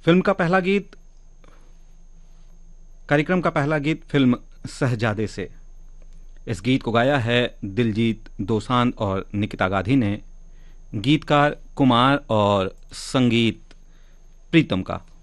Film का पहला गीत कार्यक्रम का पहला गीत फिल्म शहजादे से। इस गीत को गाया है दिलजीत दोसांझ और निकिता गाधी ने, गीतकार कुमार और संगीत प्रीतम का।